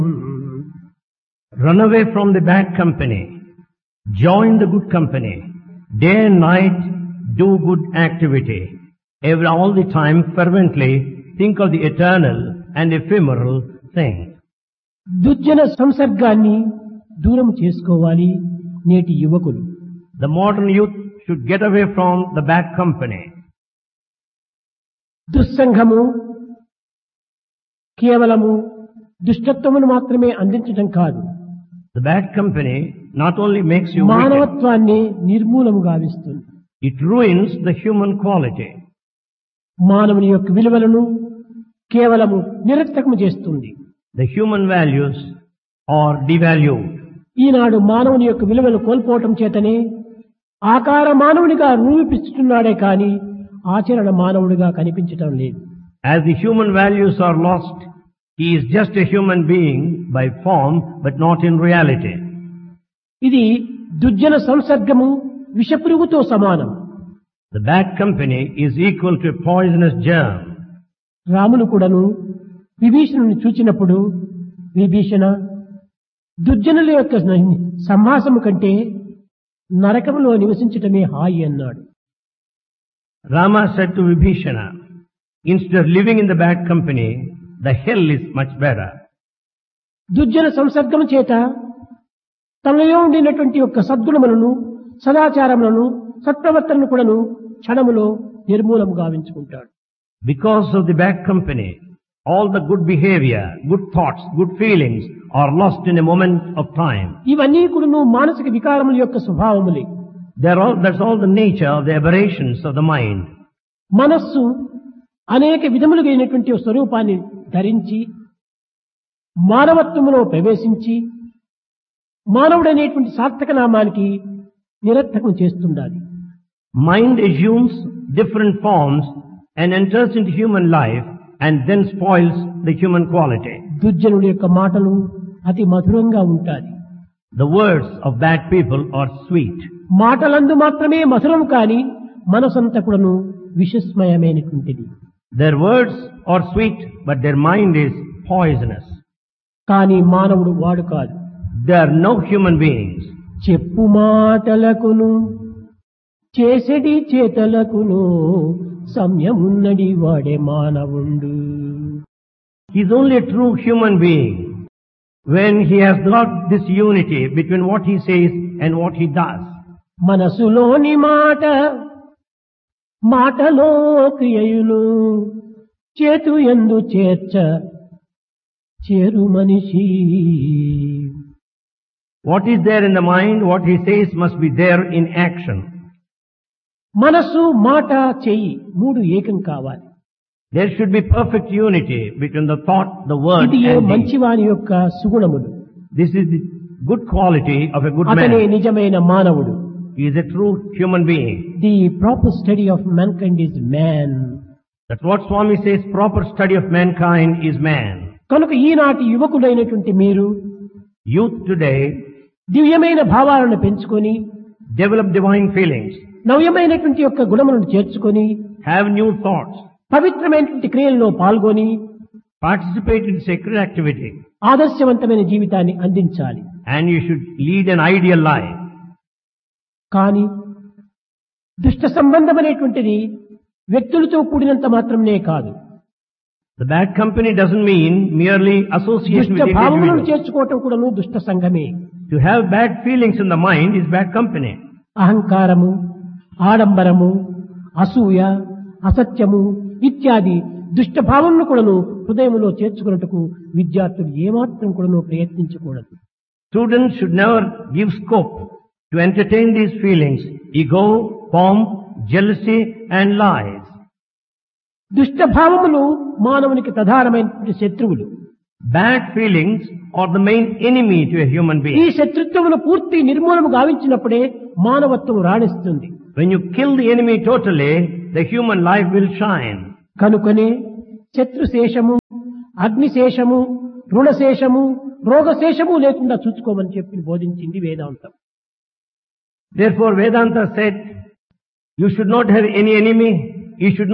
Run away from the bad company. Join the good company. Day and night, do good activity. All the time, fervently, think of the eternal and ephemeral things. దుర్జన సంసర్గాన్ని దూరం చేసుకోవాలి నేటి యువకులు. The modern youth should get away from the bad company. దుస్సంగము కేవలము దుష్టత్వమును మాత్రమే అందించడం కాదు, The bad company not only makes you wicked, మానవత్వాన్ని నిర్మూలము గావిస్తుంది. it ruins the human quality. మానవుని యొక్క విలువలను కేవలము నిరర్థకము చేస్తుంది. The human values are devalued. ఈనాడు మానవుని యొక్క విలువలు కోల్పోవటం చేతనే ఆకార మానవునిగా రూపిస్తున్నాడే కాని ఆచరణ మానవుడిగా కనిపించటం లేదు. As the human values are lost, he is just a human being by form, but not in reality. ఇది దుర్జన సంసర్గము విషపురుగుతో సమానం. The bad company is equal to a poisonous germ. Ramulu కూడాను విభీషణుని చూచినప్పుడు, విభీషణ, దుర్జనుల యొక్క సంహాసము కంటే నరకములో నివసించటమే హాయి అన్నాడు. Rama said to Vibhishana, instead of living in the bad company, the hell is much better. దుర్జన సంసర్గం చేత తనలో ఉండినటువంటి యొక్క సద్గుణములను, సదాచారములను, సత్ప్రవర్తనను కూడాను క్షణములో నిర్మూలము గావించుకుంటాడు. Because of the bad company, all the good behavior, good thoughts, good feelings are lost in a moment of time. ఇవన్నీ కూడాను మానసిక వికారముల యొక్క స్వభావములే. That's all the nature of the aberrations of the mind. మనస్సు అనేక విధములుగైనటువంటి స్వరూపాన్ని ధరించి మానవత్వములో ప్రవేశించి మానవుడనేటువంటి సార్థక నామానికి నిరర్థకం చేస్తుండాలి. Mind assumes different forms and enters into human life and then spoils the human quality. దుర్జనుడి యొక్క మాటలు అతి మధురంగా ఉంటాయి. The words of bad people are sweet. మాటలందు మాత్రమే మధురం కాని మనసంతా కూడాను విషస్మయమైనటువంటిది. Their words are sweet, but their mind is poisonous. కానీ మానవుడు వాడు కాదు. They are no human beings. చెప్పు మాటలకును చేసెడి చేతలకును సంయమున్నడి వాడే మానవుండు. He is only a true human being when he has got this unity between what he says and what he does. మనసులోని మాట మాటలో క్రియయులు చేతు యందు చేర్చ చేరు మనిషి. What is there in the mind, what he says must be there in action. మనసు, మాట, చెయ్యి మూడు ఏకం కావాలి. There should be perfect unity between the thought, the word ఇది and deed. మంచివాని యొక్క సుగుణములు. This is the good quality of a good అతనే man. నిజమైన మానవుడు. He is a true human being. The proper study of mankind is man. That's what Swami says, proper study of mankind is man. కనుక ఈనాటి యువకులైనటువంటి మీరు Youth today దివ్యమైన భావాలను పెంచుకొని develop divine feelings, నవ్యమైనటువంటి యొక్క గుణములను చేర్చుకొని have new thoughts, పవిత్రమైనటువంటి క్రియల్లో పాల్గొని participate in sacred activity, ఆదర్శవంతమైన జీవితాన్ని అందించాలి. and you should lead an ideal life. కానీ దుష్ట సంబంధమైనటువంటిది వ్యక్తులతో కూడినంత మాత్రమే కాదు. The bad company doesn't mean merely association దుష్ట with భావములను individuals. చేర్చుకోవటం కూడాను దుష్ట సంఘమే. To have bad feelings in the mind is bad company. అహంకారము, ఆడంబరము, అసూయ, అసత్యము ఇత్యాది దుష్ట భావములను కూడాను హృదయములో చేర్చుకున్నట్టుకు విద్యార్థులు ఏమాత్రం కూడాను ప్రయత్నించకూడదు. Students should never give scope to entertain these feelings, ego, pomp, jealousy and lies. దుష్ట భావములు మానవునికి ప్రధానమైనటువంటి శత్రువులు. Bad feelings are the main enemy to a human ఈ being. శత్రుత్వమును పూర్తి నిర్మూలము గావించినప్పుడే మానవత్వం రాణిస్తుంది. When you kill the enemy totally, the human life will shine. కనుకనే శత్రుశేషము, అగ్నిశేషము, రుణశేషము, రోగశేషము లేకుండా చూసుకోమని చెప్పి బోధించింది వేదాంతం. Therefore Vedanta said, you should not have any enemy, you should not have any remains of fire, any remnant of loan or disease. You should not have any enemy, you should not have any remains of fire, any remnant of loan or disease. కనుక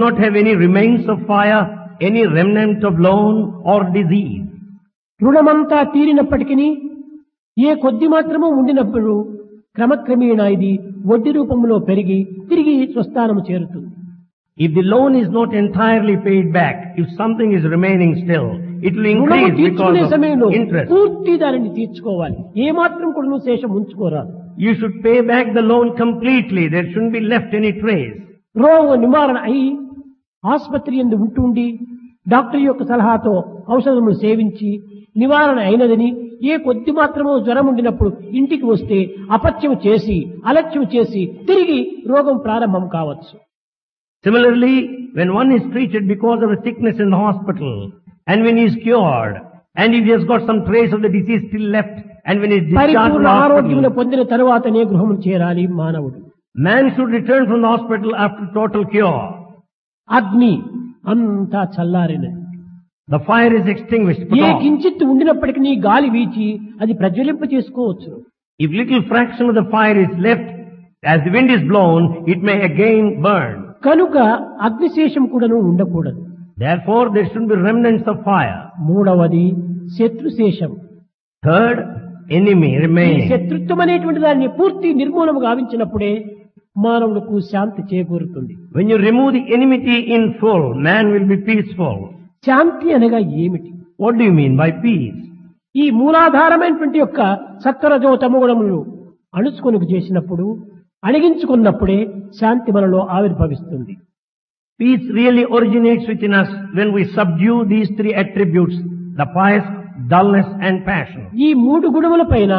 రుణమంతా తీరినప్పటికీ ఏ కొద్ది మాత్రమూ ఉండినప్పుడు క్రమక్రమేణా ఇది వడ్డీ రూపంలో పెరిగి తిరిగి స్వస్థానము చేరుతుంది. If the loan is not entirely paid back, if something is remaining still, it will రుణము increase తీర్చుకునే because సమయంలో of interest. పూర్తి దానిని తీర్చుకోవాలి. ఏ మాత్రం కూడా నువ్వు శేషం ఉంచుకోరాదు. You should pay back the loan completely. There shouldn't be left any trace. రోగ నివారణ అయి ఆసుపత్రి యందు ఉంటుండి డాక్టర్ యొక్క సలహాతో ఔషధములు సేవించి నివారణ అయినదని ఏ కొద్ది మాత్రమో జ్వరం ఉండినప్పుడు ఇంటికి వస్తే అపత్యం చేసి అలక్ష్యం చేసి తిరిగి రోగం ప్రారంభం కావచ్చు. Similarly, when one is treated because of a sickness in the hospital, and when he is cured, and if he has got some trace of the disease still left, and when he is discharged from పరిపూర్ణ the ఆరోగ్యం hospital, పొందిన తరువాతనే గృహము చేరాలి మానవుడు. man should return from the hospital after total cure. అగ్ని అంతా చల్లారినది. The fire is extinguished. Put A off. కించిత్ ఉండినప్పటికీ గాలి వీచి అది ప్రజ్వలింప చేసుకోవచ్చు. If little fraction of the fire is left, as the wind is blown, it may again burn. కనుక అగ్నిశేషం కూడాను ఉండకూడదు. Therefore, there should be remnants of fire. మూడవది శత్రుశేషం. Third, enemy ఈ remaining. శత్రుత్వం అనేటువంటి దాన్ని పూర్తి నిర్మూలము గావించినప్పుడే మానవులకు శాంతి చేకూరుతుంది. When you remove the enmity in full, man will be peaceful. శాంతి అనగా ఏమిటి? What do you mean by peace? ఈ మూలాధారమైనటువంటి యొక్క సత్వరజో తమోగుణములు అణుచుకొనుకు చేసినప్పుడు అణిగించుకున్నప్పుడే శాంతి మనలో ఆవిర్భవిస్తుంది. Peace really originates within us when we subdue these three attributes, the pious, dullness and passion. ఈ మూడు గుణముల పైన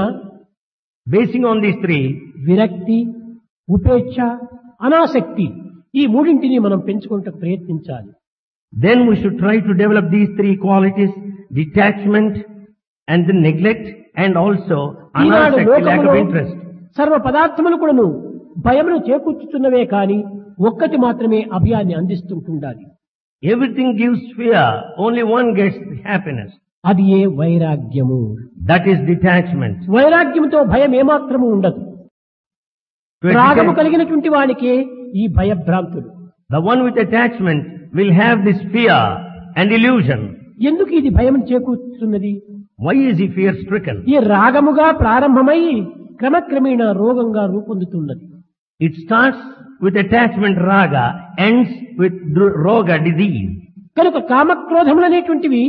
Basing on these three, విరక్తి, ఉపేక్ష, అనాసక్తి ఈ మూడింటిని మనం పెంచుకుంటూ ప్రయత్నించాలి. then we should try to develop these three qualities, detachment and the neglect and also Eenadu anasakti, lack లోకములో of interest. సర్వ పదార్థములు కూడాను భయమును చేకూర్చుతున్నవే కాని ఒక్కటి మాత్రమే అభయాన్ని అందిస్తుంటుండాలి. Everything gives fear, only one gets happiness. అది ఏ వైరాగ్యము. That is detachment. వైరాగ్యంతో భయం ఏమాత్రము ఉండదు. To రాగము detach- కలిగినటువంటి వానికే ఈ భయభ్రాంతులు. The one with attachment will have this fear and illusion. ఎందుకు ఇది భయం చేకూర్చుతున్నది? Why is he fear stricken? ఈ రాగముగా ప్రారంభమై క్రమక్రమేణా రోగంగా రూపొందుతున్నది. It starts with attachment raga, ends with roga, disease. కనుక కామక్రోధములనేటువంటివి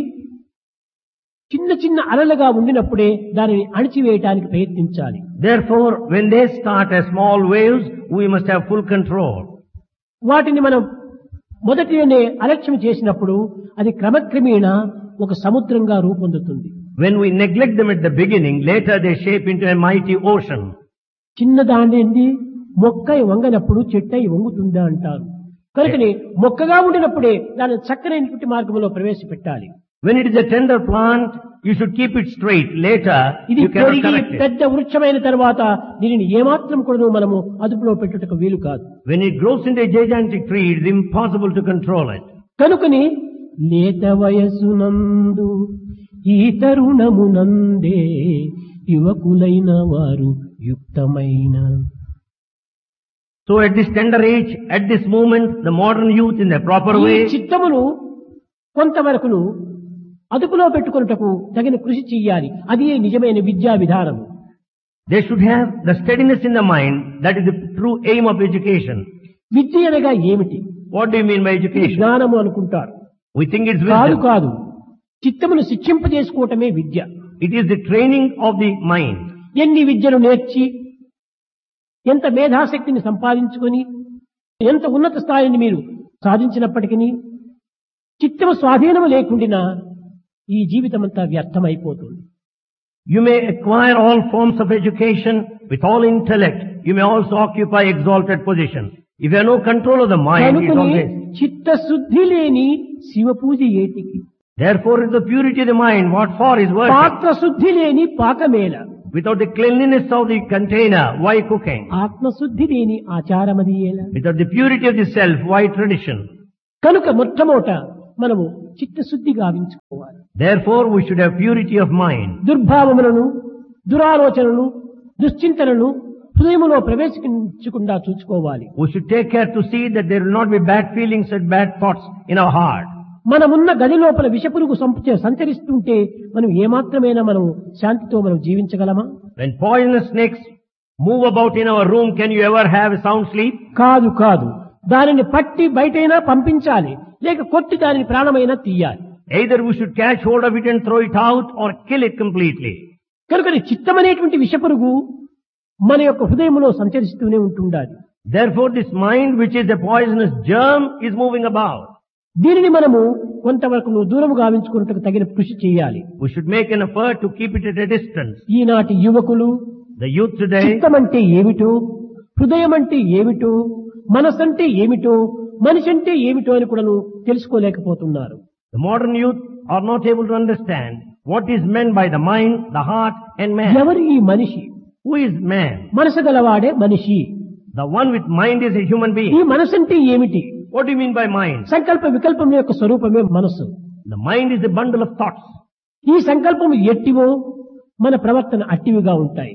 చిన్న చిన్న అలలుగా ఉండినప్పుడే దానిని అణిచివేయటానికి ప్రయత్నించాలి. Therefore, when they start as small waves, we must have full control. వాటిని మనం మొదటినే అలక్ష్యం చేసినప్పుడు అది క్రమక్రమేణా ఒక సముద్రంగా రూపొందుతుంది. When we neglect them at the beginning, later they shape into a mighty ocean. చిన్నదాండి మొక్క వంగనప్పుడు చెట్టై వంగుతుందా అంటారు. కనుకని మొక్కగా ఉండినప్పుడే దాన్ని చక్కనైనటువంటి మార్గంలో ప్రవేశపెట్టాలి. When it is a tender plant, you should keep it straight. Later, ఇది you cannot పెరిగి correct it. పెద్ద వృక్షమైన తర్వాత దీనిని ఏమాత్రం కూడా మనము అదుపులో పెట్టుటకు వీలు కాదు. When it grows into a gigantic tree, it is impossible to control it. కనుకని లేత వయసునందు ఈ తరుణమునందే యువకులైన వారు యుక్తమైన. So at this tender age, at this moment, the modern youth in the proper ఈ way, చిత్తమును కొంతవరకును అదుపులో పెట్టుకొనుటకు తగిన కృషి చెయ్యాలి. అది నిజమైన విద్యా విధానము. they should have the steadiness in the mind. That is the true aim of education. విద్య అనగా ఏమిటి? What do you mean by ఇది education? జ్ఞానము అనుకుంటారు. We think it's కాదు wisdom. కాదు, చిత్తమును శిక్షింపజేసుకోవటమే విద్య. It is the training of the mind. ఎన్ని విద్యలు నేర్చి ఎంత మేధాశక్తిని సంపాదించుకొని ఎంత ఉన్నత స్థాయిని మీరు సాధించినప్పటికీ చిత్తము స్వాధీనము లేకుండా ఈ జీవితం అంతా వ్యర్థమైపోతుంది. You may acquire all forms of education with all intellect. You may also occupy exalted position. If you have no control of the mind, it's కనుకని always. చిత్తశుద్ధి లేని శివ పూజ ఏటికి, Therefore, it's the purity of the mind. What for is worship? పాత్రశుద్ధి లేని పాకమేల, Without the cleanliness of the container, why cooking? ఆత్మశుద్ధి లేని ఆచారమది ఏల. Without the purity of the self, why tradition? కనుక మొట్టమొదట మనము చిత్తశుద్ధి గావించుకోవాలి. Therefore, we should have purity of mind. దుర్భావములను, దురాలోచనలను, దుశ్చింతనలను హృదయములో ప్రవేశించకుండా చూసుకోవాలి. We should take care to see that there will not be bad feelings and bad thoughts in our heart. మనమున్న గది లోపల విషపురుగు సంచరిస్తుంటే మనం ఏమాత్రమైనా మనం శాంతితో మనం జీవించగలమా? When poisonous snakes move about in our room, can you ever have a sound sleep? కాదు కాదు, దానిని పట్టి బయటైనా పంపించాలి, లేక కొట్టి దానిని ప్రాణమైనా తీయాలి. Either we should catch hold of it and throw it out or kill it completely. కనుక చిత్తమనేటువంటి విషపురుగు మన యొక్క హృదయంలో సంచరిస్తూనే ఉంటుండాలి. Therefore this mind, which is a poisonous germ, is moving about. దీనిని మనము కొంతవరకు దూరం గావించుకున్నట్టుకు తగిన కృషి చేయాలి. We should make an effort to keep it at a distance. ఈనాటి యువకులు The youth today, చిత్తమంటే ఏమిటో, హృదయం అంటే ఏమిటో, మనసంటే ఏమిటో, మనిషి అంటే ఏమిటో అని కూడా తెలుసుకోలేకపోతున్నారు. the modern youth are not able to understand what is meant by the mind, the heart and man. ఎవరు ఈ మనిషి? Who is man? మనసు గలవాడే మనిషి. The one with mind is a human ఈ being. మనసంటే ఏమిటి? What do you mean by mind? సంకల్ప వికల్పం యొక్క స్వరూపమే మనసు. The mind is a bundle of thoughts. ఈ సంకల్పము ఎట్టివో మన ప్రవర్తన అట్టివిగా ఉంటాయి.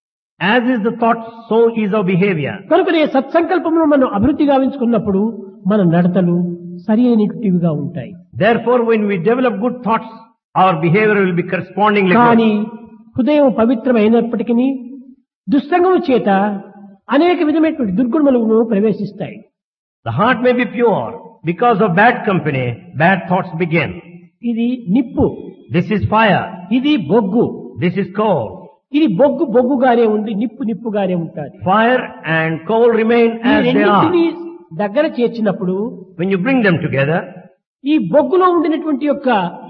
As is the thought, so is our behavior. కనుకనే సత్సంకల్పమును మనం అభివృద్ధి గావించుకున్నప్పుడు మన నడతలు సరి అయినటివిగా ఉంటాయి. Therefore, when we develop good thoughts, our behavior will be correspondingly కానీ good. హృదయం పవిత్రమైనప్పటికీ దుస్సంగము చేత అనేక విధమైనటువంటి దుర్గుణములను ప్రవేశిస్తాయి. The heart may be pure. Because of bad company, bad thoughts begin. ఇది నిప్పు, This is fire. ఇది బొగ్గు. This is coal. ఇది బొగ్గు బొగ్గుగానే ఉంది, నిప్పు నిప్పుగానే ఉంటుంది. Fire and coal remain ఈ as they రెండింటిని are. దగ్గర చేర్చినప్పుడు When you bring them together, ఈ బొగ్గులో ఉండినటువంటి యొక్క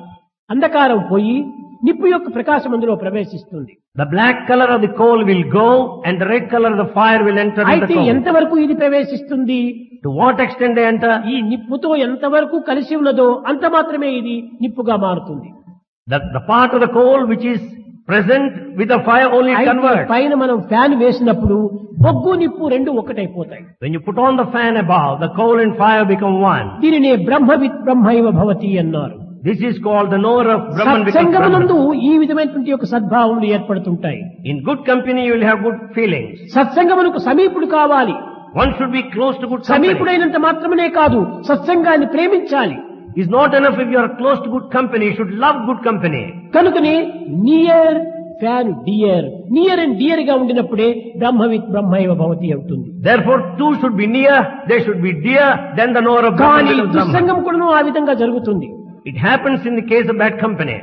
అంధకారం పోయి నిప్పు యొక్క ప్రకాశం అందులో ప్రవేశిస్తుంది. the black color of the coal will go and the red color of the fire will enter in the అయితే coal. ఎంతవరకు ఇది ప్రవేశిస్తుంది? To what extent they enter? ఈ నిప్పుతో ఎంతవరకు కలిసి ఉన్నదో అంత మాత్రమే ఇది నిప్పుగా మారుతుంది. The part of the coal which is present with the fire only అయితే converts. పైన మనం ఫ్యాన్ వేసినప్పుడు బొగ్గు నిప్పు రెండు ఒకటైపోతాయి. When you put on the fan above, the coal and fire become one. దీనినే బ్రహ్మవిత్ బ్రహ్మైవ భవతి అన్నారు. This is called the knower of Brahman becomes సత్సంగమునందు Brahman. ఈ విధమైనటువంటి యొక్క సద్భావములు ఏర్పడుతుంటాయి. In good company you will have good feelings. సత్సంగమునకు సమీపుడు కావాలి. One should be close to good company. సమీపుడైనంత మాత్రమే కాదు, సత్సంగాన్ని ప్రేమించాలి. It's not enough if you are close to good company, you should love good company. కనుకనే near fan dear, near and dear గా ఉండినప్పుడే బ్రహ్మవిత్ బ్రహ్మైవ భవతి అవుతుంది. Therefore two should be near, they should be dear, then the knower of Brahman కానీ becomes Brahman. దుస్సంగం కూడా ఆ విధంగా జరుగుతుంది. It happens in the case of bad company.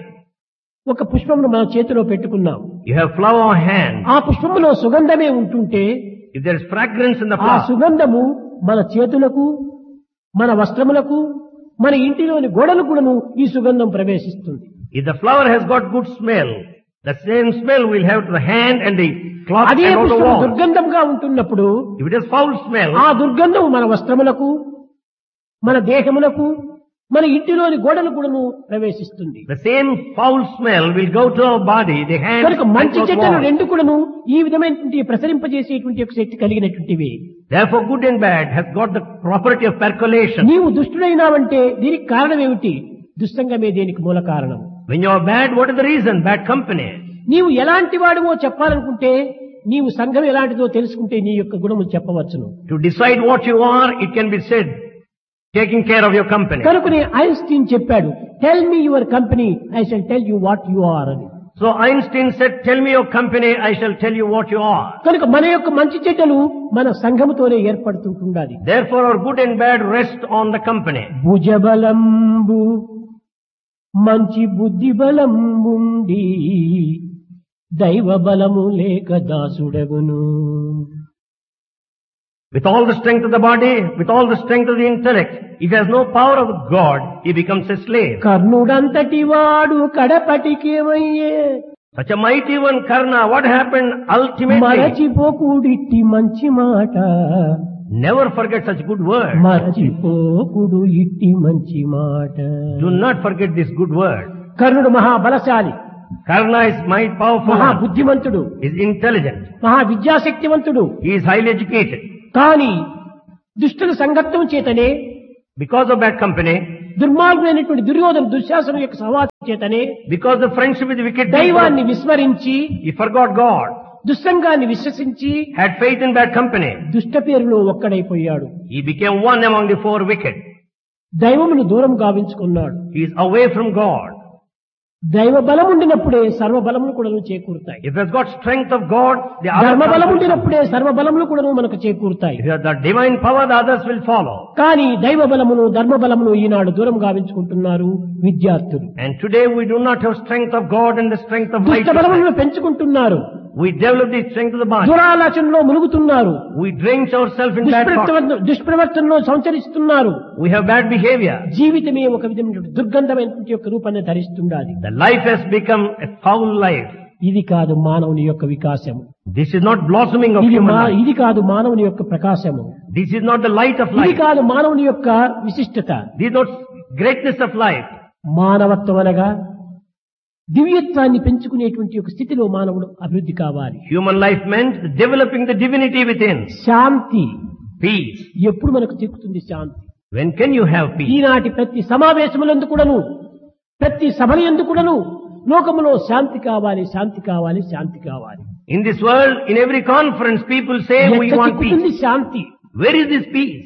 ఒక పుష్పమును మన చేతిలో పెట్టుకున్నాం. You have flower on hand. ఆ పుష్పములో సుగంధమే ఉంటుంటే If there is fragrance in the ఆ flower, సుగంధము మన చేతులకు, మన వస్త్రములకు, మన ఇంటిలోని గోడలకు కూడాను ఈ సుగంధం ప్రవేశిస్తుంది. if the flower has got good smell, the same smell will have to the hand and the cloth అదే and on the పుష్పం wall. దుర్గంధంగా ఉంటున్నప్పుడు If it has foul smell, ఆ దుర్గంధం మన వస్త్రములకు, మన దేహములకు, మన ఇంటిలోని గోడలకు కూడాను ప్రవేశిస్తుంది. the same foul smell will go to our body, the hand కనుక and మంచి to the చెడ్డలు wall. రెండు కూడాను ఈ విధమైనటువంటి ప్రసరింపజేసేటువంటి ఒక శక్తి కలిగినటువంటివి. Therefore good and bad has got the property of percolation. నీవు దుష్టుడైనావంటే దీనికి కారణం ఏమిటి? దుస్సంగమే దీనికి మూల కారణం. When you are bad, what is the reason? Bad company. నీవు ఎలాంటి వాడివో చెప్పాలనుకుంటే నీవు సంఘం ఎలాంటిదో తెలుసుకుంటే నీ యొక్క గుణములు చెప్పవచ్చును. To decide what you are, it can be said, taking care of your company. కనుకనే ఐన్స్టీన్ చెప్పాడు, tell me your company, I shall tell you what you are అని. So Einstein said, tell me your company, I shall tell you what you are. కనుక మన యొక్క మంచి చెడ్డలు మన సంఘముతోనే ఏర్పడుతుంటుండాలి. Therefore our good and bad rest on the company. భుజబలంబు మంచి బుద్ధి బలంబుండి దైవ బలము లేక దాసుడగును. With all the strength of the body, with all the strength of the intellect, if he has no power of God, he becomes a slave. కర్ణుడంతటి వాడు కడపటికేమయ్యే, Such a mighty one, Karna, what happened ultimately? మరచిపోకుడిట్టి మంచి మాట, Never forget such good word. మరచిపోకుడు ఇట్టి మంచి మాట. Do not forget this good word. కర్ణుడు మహాబలశాలి, Karna is mighty powerful, మహా బుద్ధిమంతుడు, is intelligent, మహా విద్యాశక్తివంతుడు. he is highly educated. కానీ దుష్టుల సంగత్వం చేతనే, Because of bad company, దుర్మార్గులైనటువంటి Duryodhana దుశ్శాసనం యొక్క సహవాసం చేతనే because of friendship with wicked people, దైవాన్ని విస్మరించి, he forgot God, దుస్సంగాన్ని విశ్వసించి had faith in bad company. దుష్ట పేరులో ఒక్కడైపోయాడు. He became one among the four wicked. దైవమును దూరం గావించుకున్నాడు. He is away from God. దైవ బలం ఉండినప్పుడే సర్వ బలములు కూడా చేకూరుతాయి. If he has got strength of God, the other ధర్మ బలం will ఉండినప్పుడే సర్వ బలములు కూడా మనకు చేకూరుతాయి. If you have the divine power, the others will follow. కానీ దైవ బలమును ధర్మ బలమును ఈనాడు దూరం గావించుకుంటున్నారు విద్యార్థులు. And today we do not have strength of God and the strength of దుష్ట righteousness. బలములను పెంచుకుంటున్నారు. We develop the strength of the body. దురాలోచనలో మునుగుతున్నారు. We drench ourselves in bad thoughts. దుష్ప్రవర్తనలో సంచరిస్తున్నారు. We have bad behavior. జీవితమే ఒక విధమైన దుర్గంధమైనటువంటి యొక్క రూపాన్ని ధరిస్తుండాలి. The life has become a foul life. ఇది కాదు మానవుని యొక్క వికాసము. This is not blossoming of human life. ఇది కాదు మానవుని యొక్క ప్రకాశము. This is not the light of ఇది life. కాదు మానవుని యొక్క విశిష్టత. This is not greatness of life. మానవత్వం అనగా దివ్యత్వాన్ని పెంచుకునేటువంటి ఒక స్థితిలో మానవుడు అభివృద్ధి కావాలి. Human life meant developing the divinity within. Shanti Peace. ఎప్పుడు మనకు చిక్కుతుంది శాంతి? When can you have peace? ఈనాటి ప్రతి సమావేశములందు కూడాను ప్రతి సభలందు కూడాను లోకములో శాంతి కావాలి, శాంతి కావాలి, శాంతి కావాలి. In this world, in every conference, people say we ఎక్కడ want peace. చిక్కుతుంది Shanti? Where is this peace?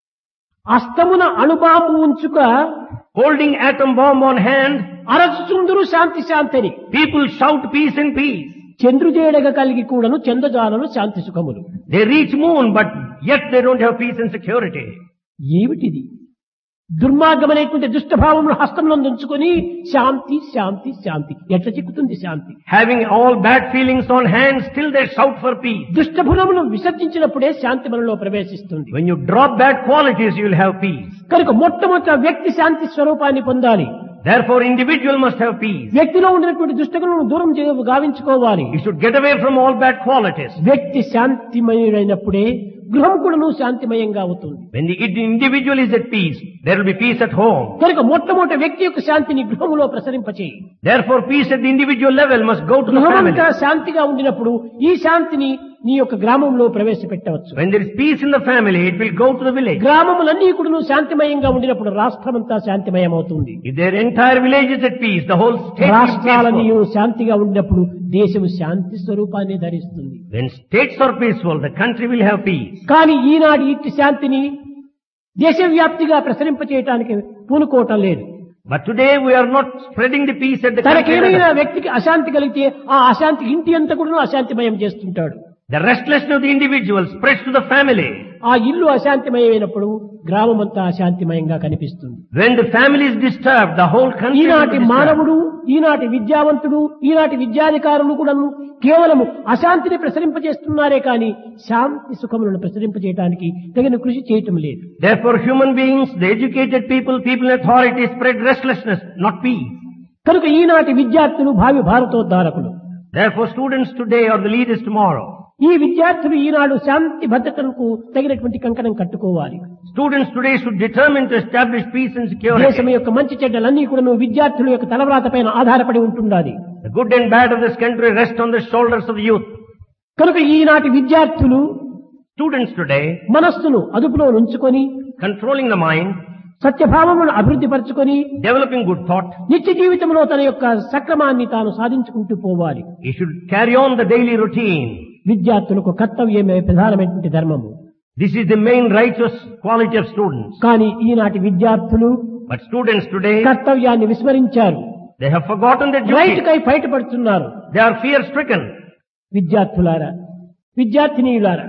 అస్తమున అణుబాంబు ఉంచుక Holding atom bomb on hand, అరచుచుందురు శాంతి శాంతిని. people shout peace and peace. చంద్రుజేడగ కలిగి కూడాను చంద్రజాలను శాంతి సుఖములు. They reach moon, but yet they don't have peace and security. ఏమిటిది? దుర్మార్గమైనటువంటి దుష్టభావమును హస్తంలో ఉంచుకొని శాంతి శాంతి శాంతి ఎట్లా చిక్కుతుంది శాంతి? Having all bad feelings on hand, still they shout for peace. దుష్టభునమును విసర్జించినప్పుడే శాంతి మనలో ప్రవేశిస్తుంది. When you drop bad qualities, you will have peace. కనుక మొట్టమొదట వ్యక్తి శాంతి స్వరూపాన్ని పొందాలి. Therefore, individual must have peace. వ్యక్తిలో ఉన్నటువంటి దుష్టగుణను దూరం గావించుకోవాలి. You should get away from all bad qualities. వ్యక్తి శాంతిమయుడైనప్పుడే గృహం కూడాను శాంతిమయంగా అవుతుంది. When the individual is at peace, there will be peace at home. కనుక మొట్టమొదటి వ్యక్తి యొక్క శాంతిని గృహములో ప్రసరింపచేయి. Therefore, peace at the individual level must go to the family. గృహమంతా శాంతిగా ఉండినప్పుడు ఈ శాంతిని నీ యొక్క గ్రామంలో ప్రవేశపెట్టవచ్చు. When there is peace in the family, it will go to the village. గ్రామములన్నీ కూడా శాంతిమయంగా ఉండినప్పుడు రాష్ట్రమంతా శాంతిమయం అవుతుంది. If their entire village is at peace, the whole state will be రాష్ట్రాలన్నీ peaceful. శాంతిగా ఉండినప్పుడు దేశం శాంతి స్వరూపాన్ని ధరిస్తుంది. When states are peaceful, the country will have peace. కానీ ఈనాడు ఇట్టి శాంతిని దేశవ్యాప్తిగా ప్రసరింపచేయటానికి పూనుకోవటం లేదు. But today we are not spreading the peace at the country తనకేమైనా level. వ్యక్తికి అశాంతి కలిగితే ఆ అశాంతి ఇంటి అంతా కూడా అశాంతిమయం చేస్తుంటాడు. The restlessness of the individual spreads to the family. ఆ ఇల్లు అశాంతిమయమైనప్పుడు గ్రామం అంతా అశాంతిమయంగా కనిపిస్తుంది. When the family is disturbed, the whole country will ఈనాటి be disturbed. మానవుడు, ఈనాటి విద్యావంతుడు, ఈనాటి విద్యాధికారులు కూడా కేవలము అశాంతిని ప్రసరింపజేస్తున్నారే కానీ శాంతి సుఖములను ప్రసరింపజేయడానికి తగిన కృషి చేయటం లేదు. Therefore, human beings, the educated people, people in authority spread restlessness, not peace. కనుక ఈనాటి విద్యార్థులు భావి భారతోద్ధారకులు. Therefore, students today are the leaders tomorrow. ఈ విద్యార్థులు ఈనాడు శాంతి భద్రతలకు తగినటువంటి కంకణం కట్టుకోవాలి. Students today should determine to establish peace and security. దేశం యొక్క మంచి చెడ్డలన్నీ కూడా విద్యార్థుల యొక్క తలవ్రాత పైన ఆధారపడి ఉంటుండాలి. The good and bad of this country rest on the shoulders of the youth. కనుక ఈనాటి విద్యార్థులు Students today, మనస్సును అదుపులో ఉంచుకొని controlling the mind, సత్యభావమును అభివృద్ధి పరచుకొని developing good thought, నిత్య జీవితంలో తన యొక్క సక్రమాన్ని తాను సాధించుకుంటూ పోవాలి. he should carry on the daily routine. విద్యార్థులకు కర్తవ్యమే ప్రధానమైనటువంటి ధర్మము. This is the main righteous quality of students. కానీ ఈనాటి విద్యార్థులు But students today, కర్తవ్యాన్ని విస్మరించారు. they have forgotten their right duty. కై ఫైట్ పడుతున్నారు. They are fear stricken. విద్యార్థులారా, విద్యార్థినీయులారా,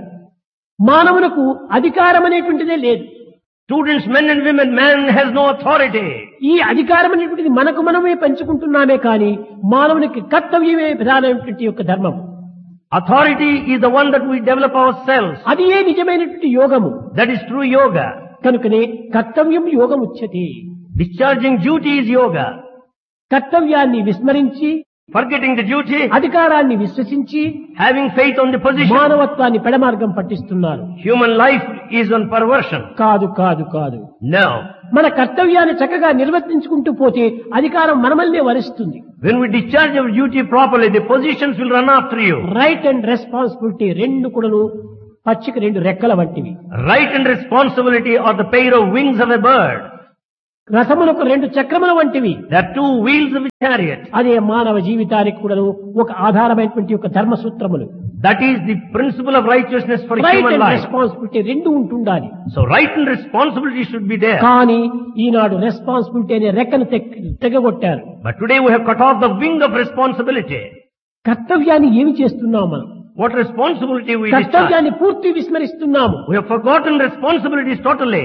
మానవులకు అధికారం అనేటువంటిదే లేదు. Students, men and women, man has no authority. ఈ అధికారం అనేటువంటిది మనకు మనమే పెంచుకుంటున్నామే కానీ మానవునికి కర్తవ్యమే ప్రధానమైనటువంటి యొక్క ధర్మం. Authority is the one that we develop ourselves. అది ఏ నిజమైనటువంటి యోగము. That is true yoga. కనుకనే కర్తవ్యం యోగం ఉచ్యతే. Discharging duty is yoga. కర్తవ్యాన్ని విస్మరించి Forgetting the duty, అధికారాన్ని విశ్వసించి having faith on the position. మానవత్వాన్ని పెడమార్గం పట్టిస్తున్నారు. Human life is on perversion. కాదు కాదు కాదు. No. మన కర్తవ్యాన్ని చక్కగా నిర్వర్తించుకుంటూ పోతే అధికారం మనమల్నే వరిస్తుంది. When we discharge our duty properly, the positions will run after you. Right and responsibility రెండు కూడాను పచ్చిక రెండు రెక్కల వంటివి. Right and responsibility are the pair of wings of a bird. రథములకు రెండు చక్రముల వంటివి. There are two wheels of a chariot. అదే మానవ జీవితానికి కూడాను ఒక ఆధారమైనటువంటి ఒక ధర్మ సూత్రములు. That is the principle of righteousness for right human and life. Responsibility రెండు ఉంటుండాలి. So right and responsibility should be there. కానీ ఈనాడు రెస్పాన్సిబిలిటీ అనే రెక్కను తెగగొట్టారు. But today we have cut off the wing of responsibility. కర్తవ్యాన్ని ఏమి చేస్తున్నాం మనం? What responsibility we discharge? కర్తవ్యాన్ని పూర్తి విస్మరిస్తున్నాము. We have forgotten responsibilities totally.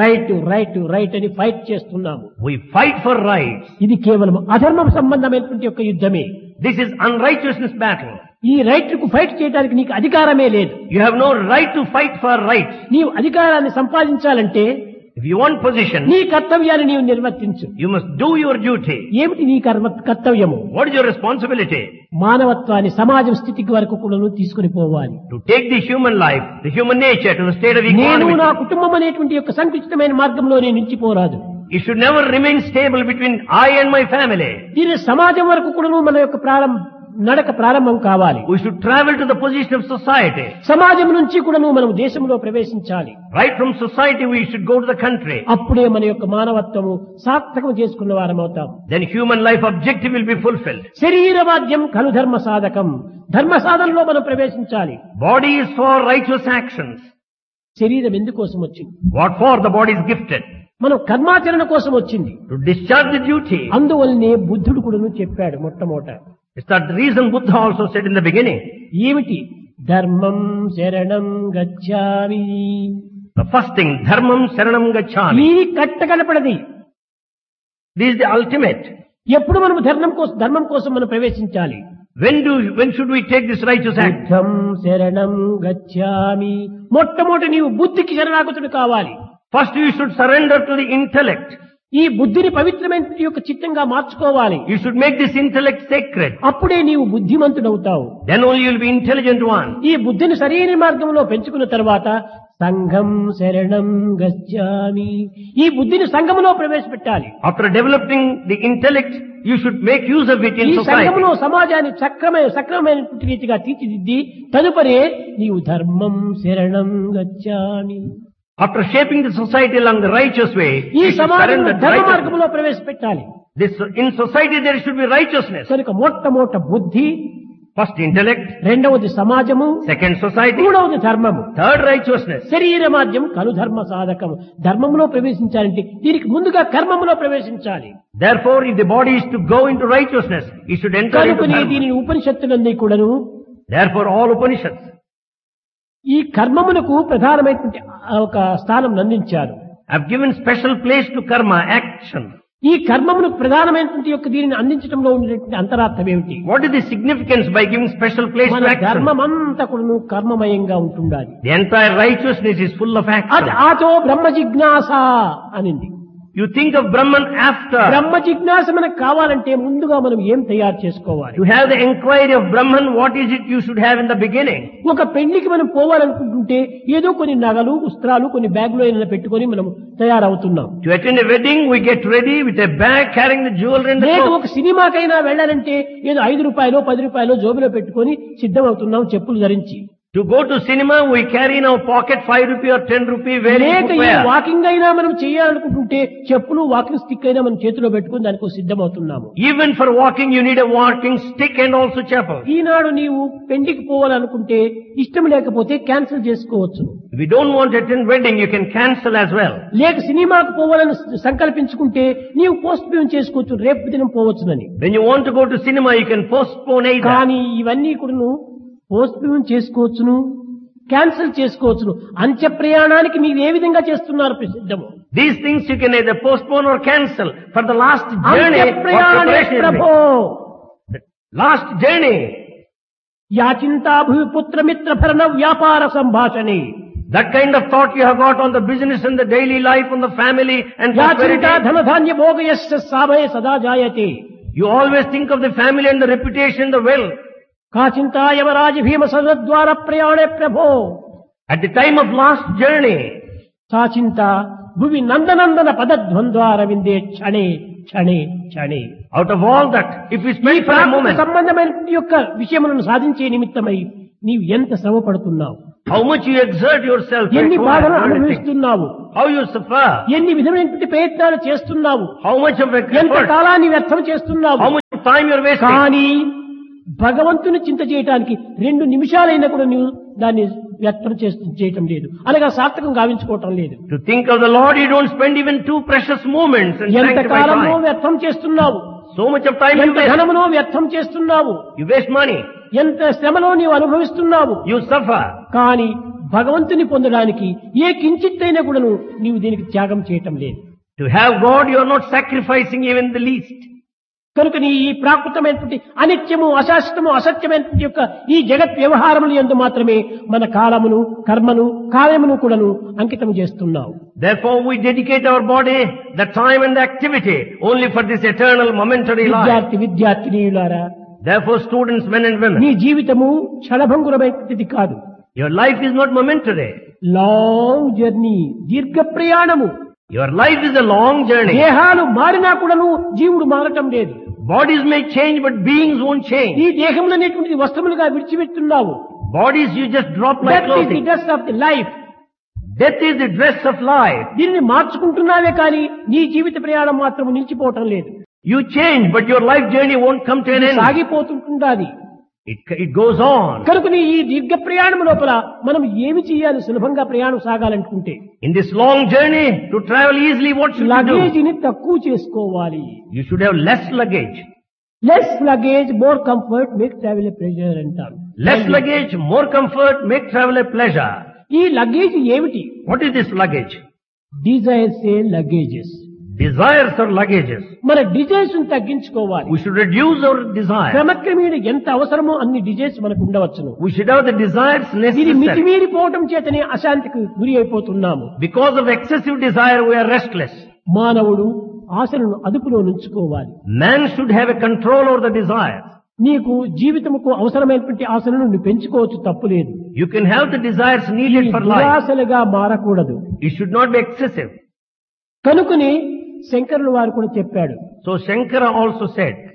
Right అని ఫైట్ చేస్తున్నాము. We fight for rights. ఇది కేవలం అధర్మం సంబంధమైనటువంటి యొక్క యుద్ధమే. This is unrighteousness battle. ఈ రైట్ కు ఫైట్ చేయడానికి నీకు అధికారమే లేదు. You have no right to fight for rights. నీవు అధికారాన్ని సంపాదించాలంటే If you want position, నీ కర్తవ్యాన్ని నీవు నిర్వర్తించు. you must do your duty. ఏమిటి నీ కర్తవ్యము? What is your responsibility? మానవత్వాన్ని సమాజం స్థితికి వరకు కూడా తీసుకుని పోవాలి. To take the human life, the human nature to the state of నేను నా equality. కుటుంబం అనేటువంటి యొక్క సంకుచితమైన మార్గంలో నేను నిలిచిపోరాదు. It should never remain stable between I and my family. దీని సమాజం వరకు కూడా మన యొక్క నడక ప్రారంభం కావాలి. We should travel to the position of society. సమాజం నుంచి కూడా మనం దేశంలో ప్రవేశించాలి. Right from society we should go to the country. అప్పుడే మన యొక్క మానవత్వము సార్థకం చేసుకున్న వారం అవుతాం. Then human life objective will be fulfilled. శరీరవాద్యం ఖలు ధర్మ సాధకం. ధర్మ సాధనలో మనం ప్రవేశించాలి. Body is for righteous actions. శరీరం ఎందుకోసం వచ్చింది? What for? The body is gifted. మనం కర్మాచరణ కోసం వచ్చింది. To discharge the duty. అందువల్లనే బుద్ధుడు కూడా చెప్పాడు మొట్టమొదట. Is that the reason Buddha also said in the beginning? ఏమిటి? ధర్మం శరణం గచ్ఛామి. The first thing, dharmam saranam gacchami. ఈ కట్టగలపడది. This is the ultimate. ఎప్పుడు మనం ధర్మం కోసం మనం ప్రవేశించాలి? When should we take this righteous act? బుద్ధం శరణం గచ్ఛామి. మొట్టమొదటి నీవు బుద్ధికి శరణాగతుడు కావాలి. First you should surrender to the intellect. ఈ బుద్ధిని పవిత్రమైన యొక్క చిత్తంగా మార్చుకోవాలి. You should make this intellect sacred. అప్పుడే నీవు బుద్ధిమంతుడవుతావు. Then only you will be intelligent one. ఈ బుద్ధిని సరైన మార్గంలో పెంచుకున్న తర్వాత సంఘం శరణం గచ్ఛామి. ఈ బుద్ధిని సంఘములో ప్రవేశపెట్టాలి. After developing the intellect, you should make use of it in ఈ society. సంఘములో సమాజాన్ని సక్రమైన రీతిగా తీర్చిదిద్ది తదుపరి నీవు ధర్మం శరణం గచ్ఛామి. After shaping the society along the righteous way, ఈ you should సమాజంలో surrender to ధర్మ righteousness. మార్గంలో ప్రవేశపెట్టాలి. In society there should be righteousness. కనుక మొట్టమొదట బుద్ధి, First intellect, రెండవది సమాజము, second society, మూడవది ధర్మము, third righteousness. శరీరమాద్యం కలు ధర్మ సాధకము. ధర్మంలో ప్రవేశించాలంటే దీనికి ముందుగా కర్మములో ప్రవేశించాలి. Therefore, if the body is to go into righteousness, it should enter into కనుకనే dharma. దీనిని ఉపనిషత్తులన్నీ కూడాను Therefore, all Upanishads, ఈ కర్మమునకు ప్రధానమైనటువంటి ఒక స్థానం అందించారు. have given special place to karma, action. ఈ కర్మమునకు ప్రధానమైనటువంటి యొక్క దీనిని అందించడంలో ఉండేటువంటి అంతరార్థం ఏమిటి? What is the significance by giving special place మన to action? ధర్మమంతా కూడా కర్మమయంగా ఉంటుండాలి. The entire righteousness is full of అది action. ఆతో బ్రహ్మ జిజ్ఞాస అనింది. You think of Brahman after. బ్రహ్మ జిజ్ఞాస మనకు కావాలంటే ముందుగా మనం ఏం తయారు చేసుకోవాలి? To have the inquiry of Brahman, what is it you should have in the beginning? ఒక పెళ్లికి మనం పోవాలనుకుంటుంటే ఏదో కొన్ని నగలు, వస్త్రాలు, కొన్ని బ్యాగులో ఏమైనా పెట్టుకొని మనం తయారవుతున్నాం. To attend a wedding, we get ready with a bag carrying the jewelry and the లేక clothes. ఒక సినిమాకైనా వెళ్ళాలంటే ఏదో 5 రూపాయలు 10 రూపాయలు జోబులో పెట్టుకొని సిద్ధమవుతున్నాం చెప్పులు ధరించి. To go to cinema, we carry in our pocket 5 rupee or 10 rupee wearing లేక ఈ footwear. వాకింగ్ అయినా మనం చేయాలనుకుంటుంటే చెప్పులు, వాకింగ్ స్టిక్ అయినా మనం చేతిలో పెట్టుకుని దానికి సిద్ధమవుతున్నాము. Even for walking, you need a walking stick and also chapel. ఈనాడు నీవు పెళ్లికి పోవాలనుకుంటే ఇష్టం లేకపోతే క్యాన్సిల్ చేసుకోవచ్చు. If you don't want to attend wedding, you can cancel as well. లేక సినిమాకు పోవాలని సంకల్పించుకుంటే నీవు పోస్ట్ పోన్ చేసుకోవచ్చు, రేపు దినం పోవచ్చునని. When you want to go to cinema, you can postpone either. కానీ ఇవన్నీ కూడా పోస్ట్ పోన్ చేసుకోవచ్చును, క్యాన్సిల్ చేసుకోవచ్చును. అంత్య ప్రయాణానికి మీరు ఏ విధంగా చేస్తున్నారు సిద్ధము? These things you can either postpone or cancel for the last journey. అంత్య What ప్రయాణే preparation is ప్రభో. made. The last journey. యాచింతా భూపుత్ర మిత్ర భరణ వ్యాపార సంభాషణే. That kind of thought you have got on the business and the daily life, on the family and prosperity. యాచింతా ధనధాన్య భోగయస్య సాభయ సదా జాయతే. You always think of the family and the reputation, the wealth. కాచింతా Yamaraja భీమ సదద్వార ప్రయాణే ప్రభో. At the time of last journey, సాచింత Bhuvi నందనందన పదద్వంద్వార విందే క్షణే క్షణే క్షణే. out of all that, if we ఈ spend for a Prakrit moment, సంబంధమైన యొక్క విషయములను సాధించే నిమిత్తమై నీవు ఎంత శ్రమ పడుతున్నావు, how much you exert yourself, to ఎన్ని acquire బాధలు everything. అనుభవిస్తున్నావు. How you suffer? ఎన్ని విధమైనటువంటి ప్రయత్నాలు చేస్తున్నావు, How much of ఎంత effort? కాలాన్ని వ్యర్థం చేస్తున్నావు. How much time you are wasting? కానీ భగవంతుని చింత చేయటానికి 2 నిమిషాలైనా కూడా నీవు దాన్ని వ్యర్థం చేయటం లేదు, అనగా సార్థకం గావించుకోవటం లేదు. To think of the Lord, you don't spend even 2 precious moments and ఎంత sanctify కాలంలో time. వ్యర్థం చేస్తున్నావు, So much of time you ఎంత waste. ధనమునో వ్యర్థం చేస్తున్నావు, You waste money. ఎంత శ్రమలో నీవు అనుభవిస్తున్నావు. You suffer. కానీ భగవంతుని పొందడానికి ఏ కించిత్తైనా కూడా నీవు దీనికి త్యాగం చేయటం లేదు. To have God, you are not sacrificing even the least. కనుక నీ ఈ ప్రాకృతమైనటువంటి అనిత్యము, అశాశ్వతము, అసత్యమైనటువంటి యొక్క ఈ జగత్ వ్యవహారములు యందు మాత్రమే మన కాలమును, కర్మను, కార్యమును కూడాను అంకితం చేస్తున్నావు. Therefore we dedicate our body, the time and the activity only for this eternal momentary life. విద్యార్థినీయులారా, Therefore students, men and women, నీ జీవితము క్షణభంగురమైనది కాదు. your life is not momentary. Long journey, దీర్ఘ ప్రయాణము. Your life is a long journey. దేహాలు మారినా కూడాను జీవుడు మారటం లేదు. Bodies may change, but beings won't change. ఈ దేహంలో అనేటువంటిది వస్త్రములుగా విడిచిపెట్టున్నావు. Bodies you just drop like that is the clothing. Dress of the life. Death is the dress of life. దీనిని మార్చుకుంటున్నావే కానీ నీ జీవిత ప్రయాణం మాత్రం నిలిచిపోవటం లేదు. You change, but your life journey won't come to an end. సాగిపోతుంటుండాది. It goes on. కనుకని ఈ దీర్ఘ ప్రయాణం లోపల మనం ఏమి చేయాలి? సులభంగా ప్రయాణం సాగాలనుకుంటే In this long journey, to travel easily, what should you do? లగేజీని తక్కువ చేసుకోవాలి. You should have less luggage. Less luggage more comfort make travel A pleasure అంటారు. Less luggage, more comfort, make travel a pleasure. ఈ luggage ఏమిటి? What is this luggage? Desires A luggages. Desires or luggages. మన desires తగ్గించుకోవాలి. We should reduce our desires. క్రమక్రమేణ ఎంత అవసరమో అన్ని desires మనకు ఉండవచ్చును. We should have the desires ఇది necessary. మితిమీరిపోవటం చేతనే అశాంతికి గురి అయిపోతున్నాము. Because of excessive desire, we are restless. మానవుడు ఆశలను అదుపులో ఉంచుకోవాలి. Man should have a control over the desires. నీకు జీవితముకు అవసరమైనటువంటి ఆశలను నువ్వు పెంచుకోవచ్చు, తప్పులేదు. You can have the desires needed for life. దురాశలుగా మారకూడదు. It should not be excessive. కనుకని శంకరులు వారు కూడా చెప్పాడు, So Shankara also said,